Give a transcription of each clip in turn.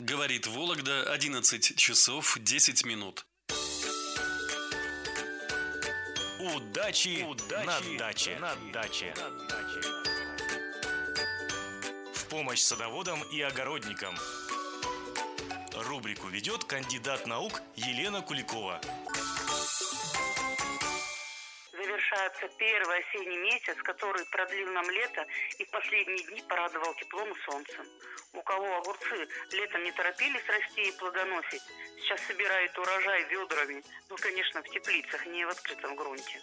Говорит Вологда, 11 часов 10 минут. Удачи на даче. В помощь садоводам и огородникам. Рубрику ведет кандидат наук Елена Куликова. Завершается первый осенний месяц, который продлил нам лето и в последние дни порадовал теплом и солнцем. У кого огурцы летом не торопились расти и плодоносить, сейчас собирают урожай ведрами, конечно, в теплицах, не в открытом грунте.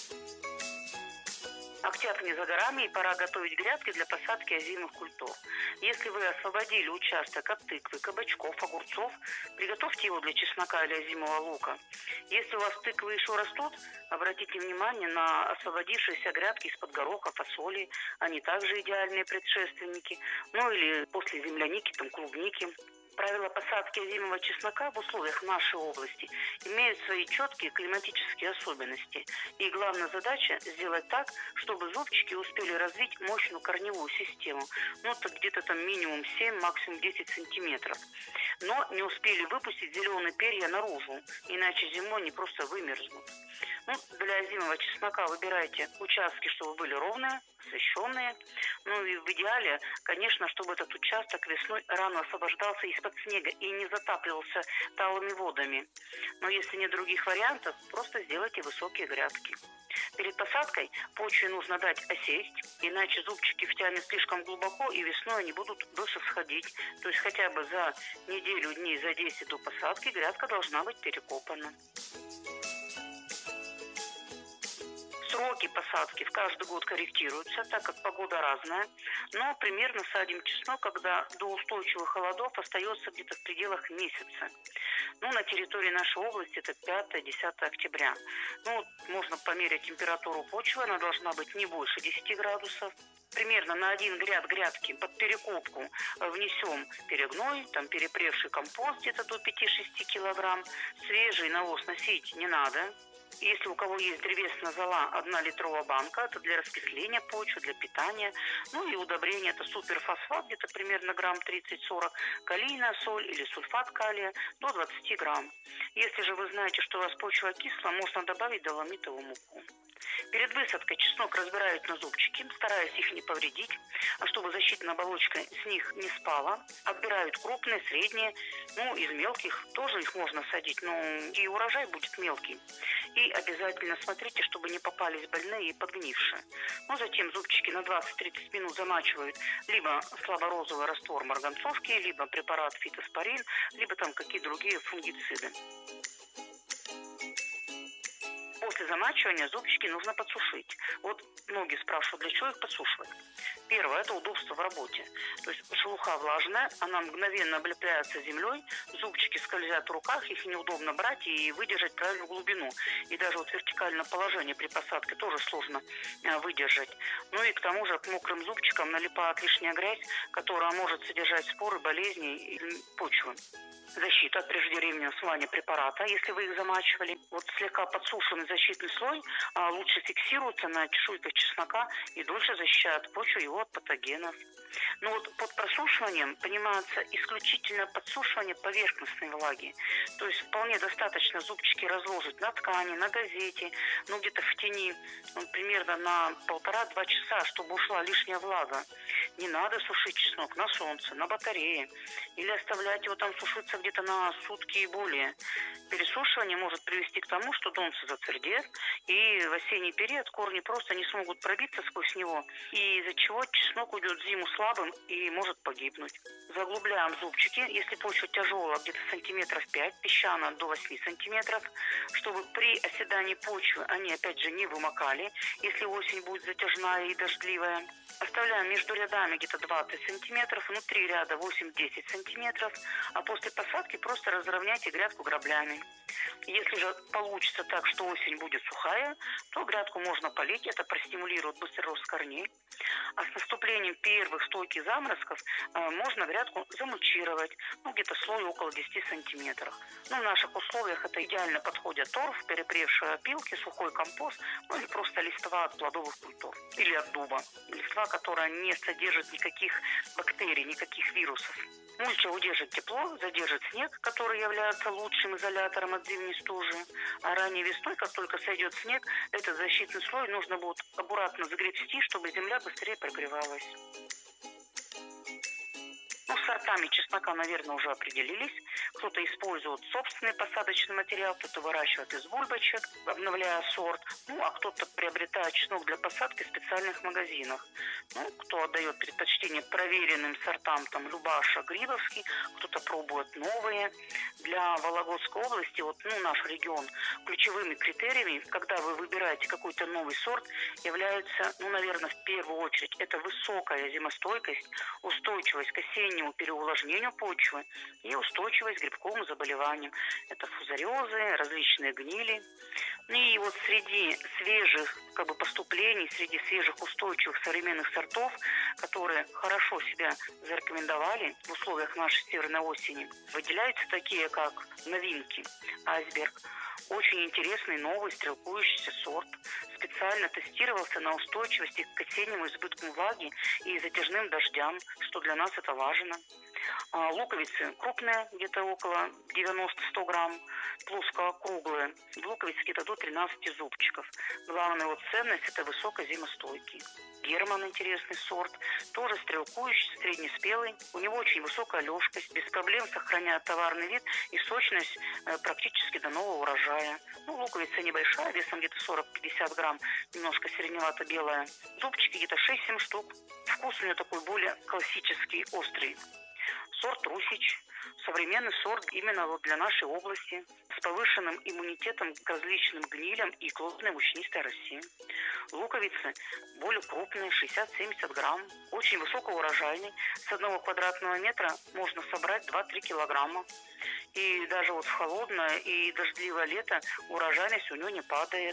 Октябрь не за горами, и пора готовить грядки для посадки озимых культур. Если вы освободили участок от тыквы, кабачков, огурцов, приготовьте его для чеснока или озимого лука. Если у вас тыквы еще растут, обратите внимание на освободившиеся грядки из-под гороха, фасоли. Они также идеальные предшественники. Или после земляники, клубники. Правила посадки озимого чеснока в условиях нашей области имеют свои четкие климатические особенности. И главная задача сделать так, чтобы зубчики успели развить мощную корневую систему. Где-то минимум 7, максимум 10 сантиметров. Но не успели выпустить зеленые перья наружу, иначе зимой они просто вымерзнут. Для озимого чеснока выбирайте участки, чтобы были ровные, освещенные. И в идеале, конечно, чтобы этот участок весной рано освобождался из-под снега и не затапливался талыми водами. Но если нет других вариантов, просто сделайте высокие грядки. Перед посадкой почве нужно дать осесть, иначе зубчики втянут слишком глубоко, и весной они будут дольше всходить. То есть хотя бы за неделю, дней за 10 до посадки грядка должна быть перекопана. Сроки посадки в каждый год корректируются, так как погода разная. Но примерно садим чеснок, когда до устойчивых холодов остается где-то в пределах месяца. На территории нашей области это 5-10 октября. Можно померить температуру почвы, она должна быть не больше 10 градусов. Примерно на один грядки под перекопку внесем перегной, перепревший компост где-то до 5-6 килограмм. Свежий навоз носить не надо. Если у кого есть древесная зола, 1-литровая банка, это для раскисления почвы, для питания. И удобрение, это суперфосфат, где-то примерно грамм 30-40, калийная соль или сульфат калия до 20 грамм. Если же вы знаете, что у вас почва кислая, можно добавить доломитовую муку. Перед высадкой чеснок разбирают на зубчики, стараясь их не повредить, а чтобы защитная оболочка с них не спала. Отбирают крупные, средние, из мелких тоже их можно садить, но и урожай будет мелкий. И обязательно смотрите, чтобы не попались больные и подгнившие. Затем зубчики на 20-30 минут замачивают либо слаборозовый раствор марганцовки, либо препарат фитоспорин, либо какие другие фунгициды. После замачивания зубчики нужно подсушить. Многие спрашивают, для чего их подсушивать. Первое – это удобство в работе. То есть шелуха влажная, она мгновенно облепляется землей, зубчики скользят в руках, их неудобно брать и выдержать правильную глубину. И даже вертикальное положение при посадке тоже сложно выдержать. И к тому же к мокрым зубчикам налипает лишняя грязь, которая может содержать споры, болезни или почвы. Защита от преждевременного смывания препарата, если вы их замачивали. Слегка подсушенный защитный слой лучше фиксируется на чешуйках чеснока и дольше защищает почву его от патогенов. Под просушиванием понимается исключительно подсушивание поверхностной влаги. То есть вполне достаточно зубчики разложить на ткани, на газете, где-то в тени, примерно на 1,5-2 часа, чтобы ушла лишняя влага. Не надо сушить чеснок на солнце, на батарее или оставлять его сушиться где-то на сутки и более. Пересушивание может привести к тому, что донце затвердеет, и в осенний период корни просто не смогут пробиться сквозь него, и из-за чего чеснок уйдет в зиму слабым и может погибнуть. Заглубляем зубчики, если почва тяжелая, где-то сантиметров 5, песчаная до 8 сантиметров, чтобы при оседании почвы они опять же не вымокали, если осень будет затяжная и дождливая. Оставляем между рядами где-то 20 сантиметров, внутри ряда 8-10 сантиметров, а после посадки просто разровняйте грядку граблями. Если же получится так, что осень будет сухая, то грядку можно полить, это простимулирует быстрый рост корней. А с наступлением первых стойких заморозков можно грядку замульчировать, где-то слой около 10 сантиметров. В наших условиях это идеально подходят торф, перепревшие опилки, сухой компост, или просто листва от плодовых культур или от дуба. Листва, которая не содержит удержит никаких бактерий, никаких вирусов. Мульча удержит тепло, задержит снег, который является лучшим изолятором от зимней стужи. А ранней весной, как только сойдет снег, этот защитный слой нужно будет аккуратно загребсти, чтобы земля быстрее прогревалась. С сортами чеснока, наверное, уже определились. Кто-то использует собственный посадочный материал, кто-то выращивает из бульбочек, обновляя сорт. А кто-то приобретает чеснок для посадки в специальных магазинах. Кто отдает предпочтение проверенным сортам, там, Любаша, Грибовский, кто-то пробует новые. Для Вологодской области, наш регион, ключевыми критериями, когда вы выбираете какой-то новый сорт, являются, наверное, в первую очередь, это высокая зимостойкость, устойчивость к осеннему переувлажнению почвы и устойчивость к грибковым заболеваниям. Это фузариозы, различные гнили. И среди свежих поступлений, среди свежих устойчивых современных сортов, которые хорошо себя зарекомендовали в условиях нашей северной осени, выделяются такие, как новинки, айсберг. Очень интересный новый стрелкующийся сорт. Специально тестировался на устойчивости к осеннему избытку влаги и затяжным дождям, что для нас это важно. Луковицы крупные, где-то около 90-100 грамм, плоско-круглые. Луковицы где-то до 13 зубчиков. Главная ценность – это высокозимостойкий. Герман интересный сорт, тоже стрелкующий, среднеспелый. У него очень высокая лёжкость, без проблем сохраняет товарный вид и сочность практически до нового урожая. Луковица небольшая, весом где-то 40-50 грамм, немножко сиреневато-белая. Зубчики где-то 6-7 штук. Вкус у нее такой более классический, острый. Сорт Русич. Современный сорт именно для нашей области, с повышенным иммунитетом к различным гнилям и крупной мучнистой росе. Луковицы более крупные, 60-70 грамм, очень высокоурожайный. С 1 квадратного метра можно собрать 2-3 килограмма. И даже в холодное и дождливое лето урожайность у него не падает.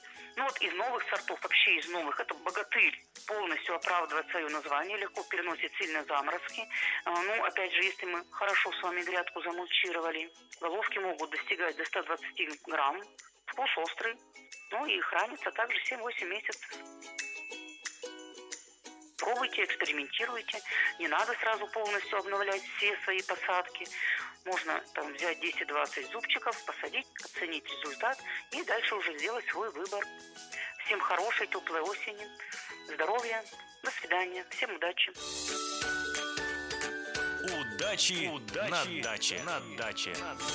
Из новых сортов, вообще из новых, это богатырь. Полностью оправдывает свое название, легко переносит сильные заморозки. Опять же, если мы хорошо с вами грядку замульчировали, головки могут достигать до 120 грамм. Вкус острый. И хранится также 7-8 месяцев. Пробуйте, экспериментируйте. Не надо сразу полностью обновлять все свои посадки. Можно взять 10-20 зубчиков, посадить, оценить результат и дальше уже сделать свой выбор. Всем хорошей, теплой осени, здоровья, до свидания, всем удачи. Удачи на даче.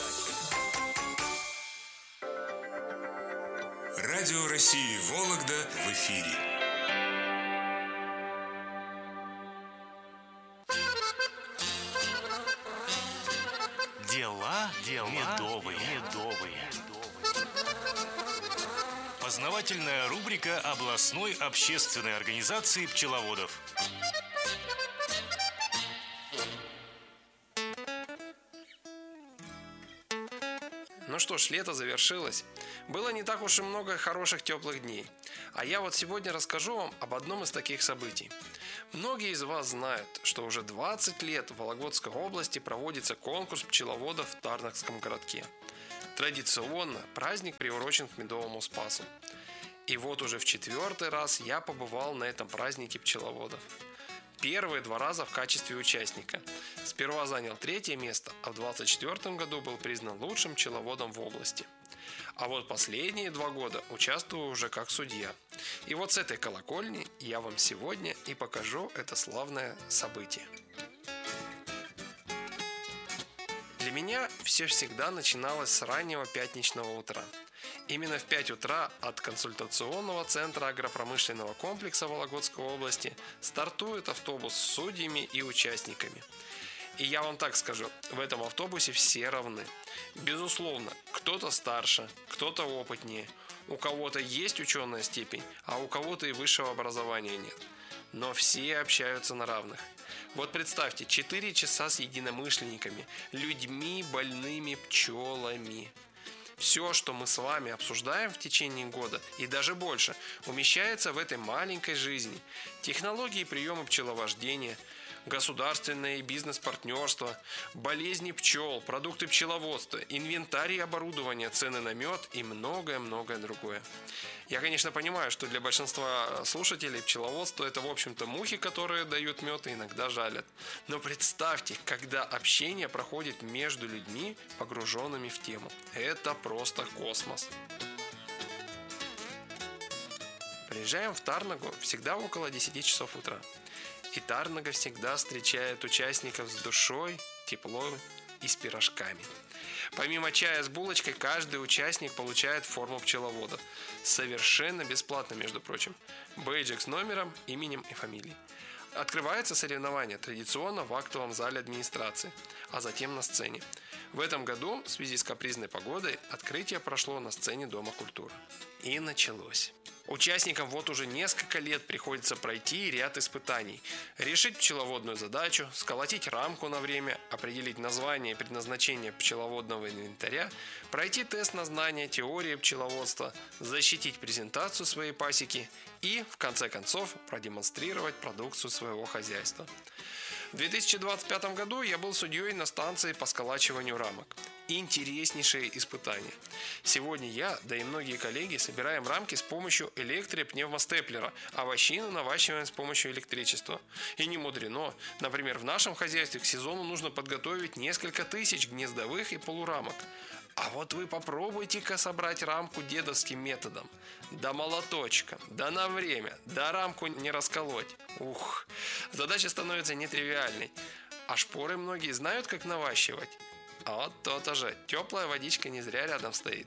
Радио России Вологда в эфире. Дела медовые. Познавательная рубрика областной общественной организации пчеловодов. Что ж, лето завершилось. Было не так уж и много хороших теплых дней. А я сегодня расскажу вам об одном из таких событий. Многие из вас знают, что уже 20 лет в Вологодской области проводится конкурс пчеловодов в Тарнакском городке. Традиционно праздник приурочен к Медовому Спасу. И уже в 4-й раз я побывал на этом празднике пчеловодов. Первые 2 раза в качестве участника. Сперва занял 3-е место, а в 24-м году был признан лучшим пчеловодом в области. А последние 2 года участвую уже как судья. И с этой колокольни я вам сегодня и покажу это славное событие. Для меня все всегда начиналось с раннего пятничного утра. Именно в 5 утра от консультационного центра агропромышленного комплекса Вологодской области стартует автобус с судьями и участниками. И я вам так скажу, в этом автобусе все равны. Безусловно, кто-то старше, кто-то опытнее, у кого-то есть ученая степень, а у кого-то и высшего образования нет. Но все общаются на равных. Представьте, 4 часа с единомышленниками, людьми, больными пчелами. Все, что мы с вами обсуждаем в течение года и даже больше, умещается в этой маленькой жизни. Технологии приема пчеловождения, государственное и бизнес-партнерство, болезни пчел, продукты пчеловодства, инвентарь и оборудование, цены на мед и многое-многое другое. Я, конечно, понимаю, что для большинства слушателей пчеловодство – это, в общем-то, мухи, которые дают мед и иногда жалят. Но представьте, когда общение проходит между людьми, погруженными в тему. Это просто космос. Приезжаем в Тарнагу всегда около 10 часов утра. И Тарнага всегда встречает участников с душой, теплом и с пирожками. Помимо чая с булочкой, каждый участник получает форму пчеловода. Совершенно бесплатно, между прочим. Бейджик с номером, именем и фамилией. Открывается соревнование традиционно в актовом зале администрации, а затем на сцене. В этом году, в связи с капризной погодой, открытие прошло на сцене Дома культуры. И началось. Участникам вот уже несколько лет приходится пройти ряд испытаний. Решить пчеловодную задачу, сколотить рамку на время, определить название и предназначение пчеловодного инвентаря, пройти тест на знание теории пчеловодства, защитить презентацию своей пасеки и, в конце концов, продемонстрировать продукцию своего хозяйства. В 2025 году я был судьей на станции по сколачиванию рамок. Интереснейшее испытание. Сегодня я, да и многие коллеги, собираем рамки с помощью электропневмостеплера, а вощину наващиваем с помощью электричества. И не мудрено. Например, в нашем хозяйстве к сезону нужно подготовить несколько тысяч гнездовых и полурамок. А вот вы попробуйте-ка собрать рамку дедовским методом. Да молоточком, да на время, да рамку не расколоть. Ух, задача становится нетривиальной. А шпоры многие знают, как наващивать. А вот то-то же, теплая водичка не зря рядом стоит.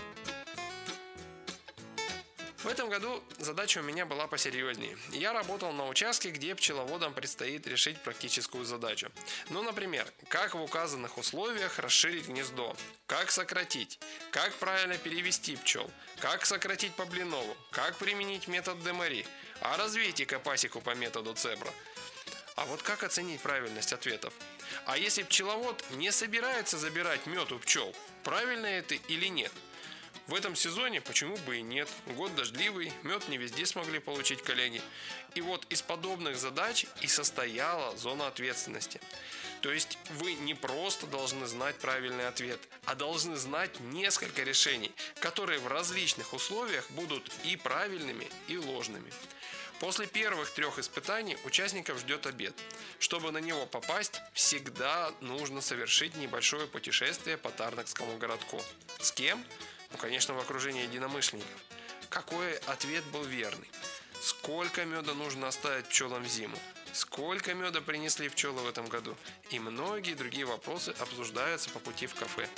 В этом году задача у меня была посерьезнее. Я работал на участке, где пчеловодам предстоит решить практическую задачу. Ну, например, как в указанных условиях расширить гнездо, как сократить, как правильно перевести пчел, как сократить по Блинову, как применить метод Демари, а развейте-ка пасеку по методу Цебра. А вот как оценить правильность ответов? А если пчеловод не собирается забирать мед у пчел, правильно это или нет? В этом сезоне почему бы и нет? Год дождливый, мед не везде смогли получить коллеги. И вот из подобных задач и состояла зона ответственности. То есть вы не просто должны знать правильный ответ, а должны знать несколько решений, которые в различных условиях будут и правильными, и ложными. После первых 3 испытаний участников ждет обед. Чтобы на него попасть, всегда нужно совершить небольшое путешествие по Тарнагскому городку. С кем? Ну, конечно, в окружении единомышленников. Какой ответ был верный? Сколько меда нужно оставить пчелам в зиму? Сколько меда принесли пчелы в этом году? И многие другие вопросы обсуждаются по пути в кафе.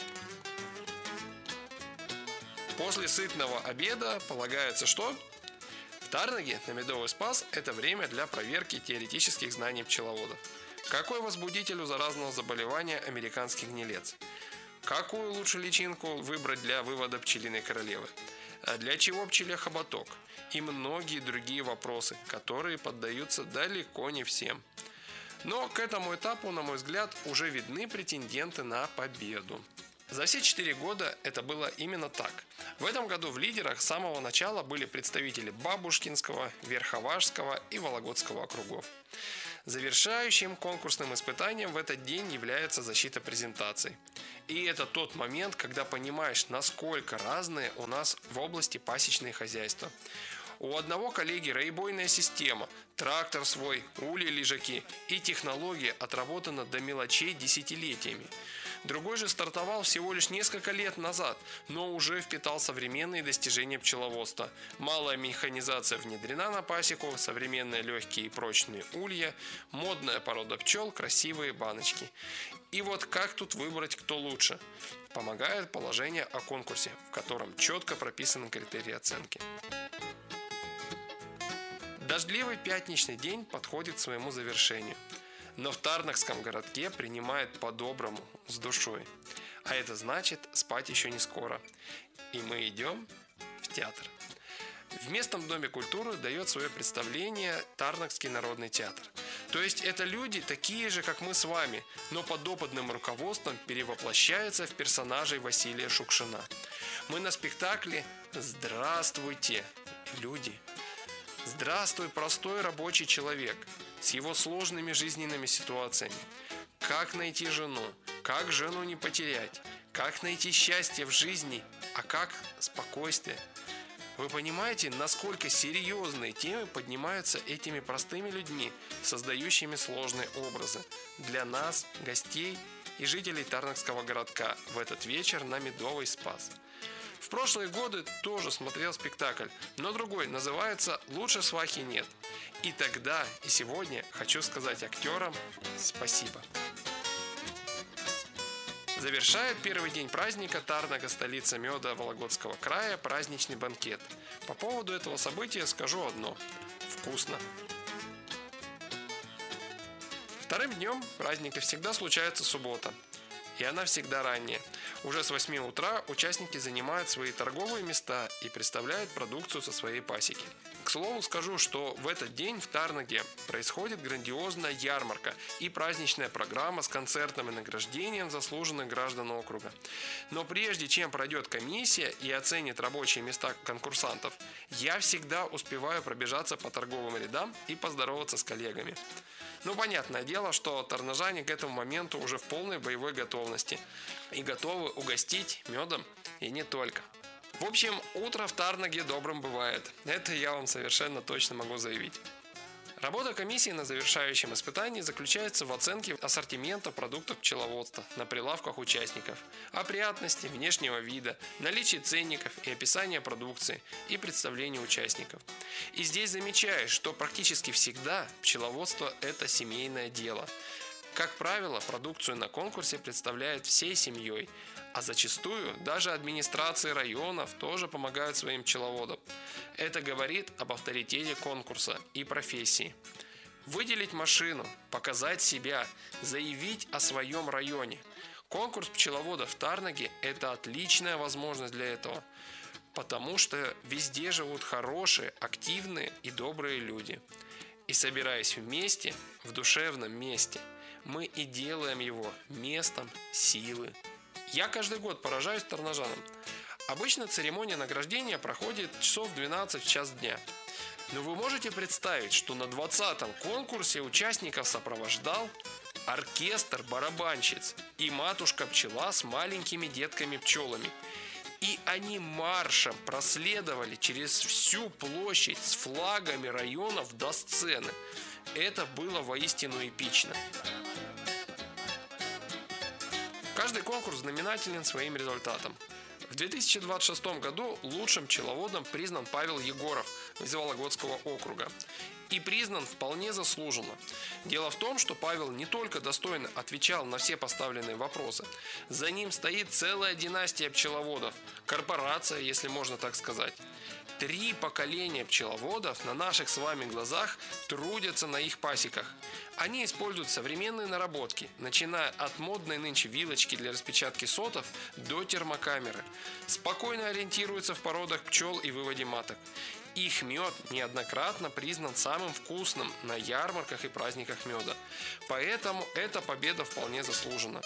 После сытного обеда полагается что? В Тарнаге на Медовый Спас это время для проверки теоретических знаний пчеловодов. Какой возбудитель у заразного заболевания американский гнилец? Какую лучше личинку выбрать для вывода пчелиной королевы? Для чего пчеле хоботок? И многие другие вопросы, которые поддаются далеко не всем. Но к этому этапу, на мой взгляд, уже видны претенденты на победу. За все 4 года это было именно так. В этом году в лидерах с самого начала были представители Бабушкинского, Верховажского и Вологодского округов. Завершающим конкурсным испытанием в этот день является защита презентаций. И это тот момент, когда понимаешь, насколько разные у нас в области пасечные хозяйства. У одного коллеги рейбойная система, трактор свой, ульи-лежаки и технология отработана до мелочей десятилетиями. Другой же стартовал всего лишь несколько лет назад, но уже впитал современные достижения пчеловодства. Малая механизация внедрена на пасеку, современные легкие и прочные улья, модная порода пчел, красивые баночки. И вот как тут выбрать, кто лучше? Помогает положение о конкурсе, в котором четко прописаны критерии оценки. Дождливый пятничный день подходит к своему завершению. Но в Тарнагском городке принимают по-доброму, с душой. А это значит, спать еще не скоро. И мы идем в театр. В местном доме культуры дает свое представление Тарнагский народный театр. То есть это люди такие же, как мы с вами, но под опытным руководством перевоплощаются в персонажей Василия Шукшина. Мы на спектакле «Здравствуйте, люди». Здравствуй, простой рабочий человек. с его сложными жизненными ситуациями. Как найти жену, как жену не потерять, как найти счастье в жизни, а как спокойствие. Вы понимаете, насколько серьезные темы поднимаются этими простыми людьми, создающими сложные образы для нас, гостей и жителей Тарнакского городка в этот вечер на Медовый Спас. В прошлые годы тоже смотрел спектакль, но другой, называется «Лучше свахи нет». И тогда, и сегодня хочу сказать актерам спасибо. Завершает первый день праздника Тарнага, столица меда Вологодского края, праздничный банкет. По поводу этого события скажу одно – вкусно. Вторым днем праздника всегда случается суббота. И она всегда ранняя. Уже с 8 утра участники занимают свои торговые места и представляют продукцию со своей пасеки. К слову скажу, что в этот день в Тарнаге происходит грандиозная ярмарка и праздничная программа с концертом и награждением заслуженных граждан округа. Но прежде чем пройдет комиссия и оценит рабочие места конкурсантов, я всегда успеваю пробежаться по торговым рядам и поздороваться с коллегами. Ну, понятное дело, что тарнажане к этому моменту уже в полной боевой готовности и готовы угостить медом и не только. В общем, утро в Тарнаге добрым бывает. Это я вам совершенно точно могу заявить. Работа комиссии на завершающем испытании заключается в оценке ассортимента продуктов пчеловодства на прилавках участников, опрятности, внешнего вида, наличии ценников и описания продукции и представления участников. И здесь замечаешь, что практически всегда пчеловодство – это семейное дело. Как правило, продукцию на конкурсе представляют всей семьей, а зачастую даже администрации районов тоже помогают своим пчеловодам. Это говорит об авторитете конкурса и профессии. Выделить машину, показать себя, заявить о своем районе. Конкурс пчеловодов в Тарнаге – это отличная возможность для этого, потому что везде живут хорошие, активные и добрые люди. И собираясь вместе, в душевном месте, мы и делаем его местом силы. Я каждый год поражаюсь тарнажанам. Обычно церемония награждения проходит часов в 12 в час дня. Но вы можете представить, что на 20-м конкурсе участников сопровождал оркестр барабанщиц и матушка-пчела с маленькими детками-пчелами. И они маршем проследовали через всю площадь с флагами районов до сцены. Это было воистину эпично. Каждый конкурс знаменателен своим результатом. В 2026 году лучшим пчеловодом признан Павел Егоров из Вологодского округа. И признан вполне заслуженно. Дело в том, что Павел не только достойно отвечал на все поставленные вопросы. За ним стоит целая династия пчеловодов, корпорация, если можно так сказать. 3 поколения пчеловодов на наших с вами глазах трудятся на их пасеках. Они используют современные наработки, начиная от модной нынче вилочки для распечатки сотов до термокамеры. Спокойно ориентируются в породах пчел и выводе маток. Их мед неоднократно признан самым вкусным на ярмарках и праздниках меда. Поэтому эта победа вполне заслужена.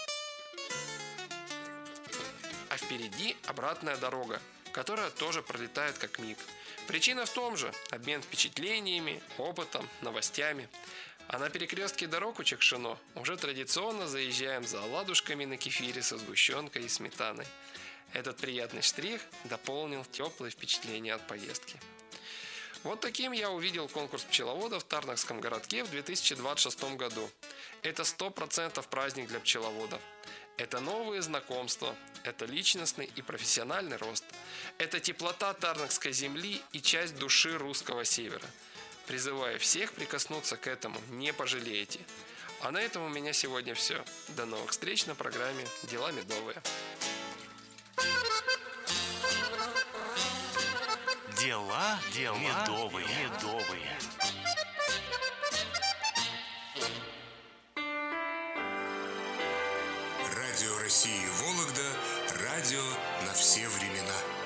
А впереди обратная дорога, которая тоже пролетает как миг. Причина в том же – обмен впечатлениями, опытом, новостями. А на перекрестке дорог у Чекшино уже традиционно заезжаем за оладушками на кефире со сгущенкой и сметаной. Этот приятный штрих дополнил теплые впечатления от поездки. Вот таким я увидел конкурс пчеловодов в Тарнакском городке в 2026 году. Это 100% праздник для пчеловодов. Это новые знакомства, это личностный и профессиональный рост. Это теплота Тарнакской земли и часть души русского севера. Призываю всех прикоснуться к этому, не пожалеете. А на этом у меня сегодня все. До новых встреч на программе «Дела медовые». Дела медовые. Радио России Вологда. Радио на все времена.